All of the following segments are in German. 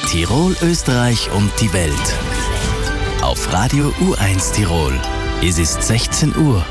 Tirol, Österreich und die Welt. Auf Radio U1 Tirol. Es ist 16 Uhr.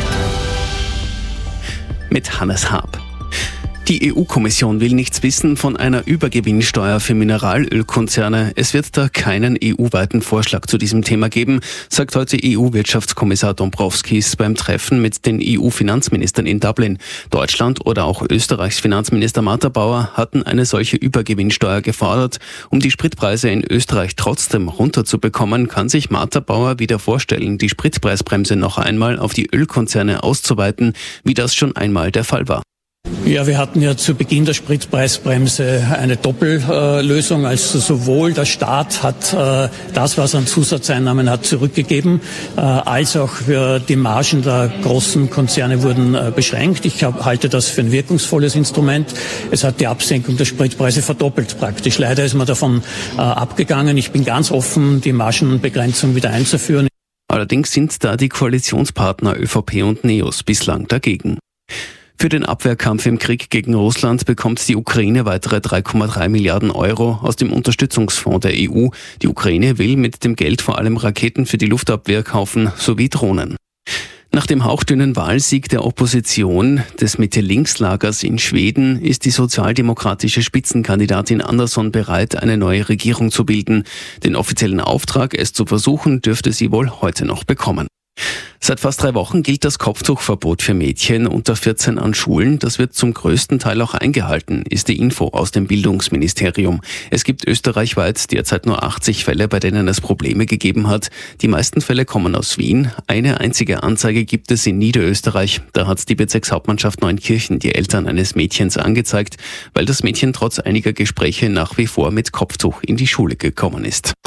Mit Hannes Haab. Die EU-Kommission will nichts wissen von einer Übergewinnsteuer für Mineralölkonzerne. Es wird da keinen EU-weiten Vorschlag zu diesem Thema geben, sagt heute EU-Wirtschaftskommissar Dombrovskis beim Treffen mit den EU-Finanzministern in Dublin. Deutschland oder auch Österreichs Finanzminister Martha Bauer hatten eine solche Übergewinnsteuer gefordert. Um die Spritpreise in Österreich trotzdem runterzubekommen, kann sich Martha Bauer wieder vorstellen, die Spritpreisbremse noch einmal auf die Ölkonzerne auszuweiten, wie das schon einmal der Fall war. Ja, wir hatten ja zu Beginn der Spritpreisbremse eine Doppellösung. Also sowohl der Staat hat das, was er an Zusatzeinnahmen hat, zurückgegeben, als auch die Margen der großen Konzerne wurden beschränkt. Ich halte das für ein wirkungsvolles Instrument. Es hat die Absenkung der Spritpreise verdoppelt praktisch. Leider ist man davon abgegangen. Ich bin ganz offen, die Margenbegrenzung wieder einzuführen. Allerdings sind da die Koalitionspartner ÖVP und NEOS bislang dagegen. Für den Abwehrkampf im Krieg gegen Russland bekommt die Ukraine weitere 3,3 Milliarden Euro aus dem Unterstützungsfonds der EU. Die Ukraine will mit dem Geld vor allem Raketen für die Luftabwehr kaufen sowie Drohnen. Nach dem hauchdünnen Wahlsieg der Opposition des Mitte-Links-Lagers in Schweden ist die sozialdemokratische Spitzenkandidatin Andersson bereit, eine neue Regierung zu bilden. Den offiziellen Auftrag, es zu versuchen, dürfte sie wohl heute noch bekommen. Seit fast 3 Wochen gilt das Kopftuchverbot für Mädchen unter 14 an Schulen. Das wird zum größten Teil auch eingehalten, ist die Info aus dem Bildungsministerium. Es gibt österreichweit derzeit nur 80 Fälle, bei denen es Probleme gegeben hat. Die meisten Fälle kommen aus Wien. Eine einzige Anzeige gibt es in Niederösterreich. Da hat die Bezirkshauptmannschaft Neunkirchen die Eltern eines Mädchens angezeigt, weil das Mädchen trotz einiger Gespräche nach wie vor mit Kopftuch in die Schule gekommen ist.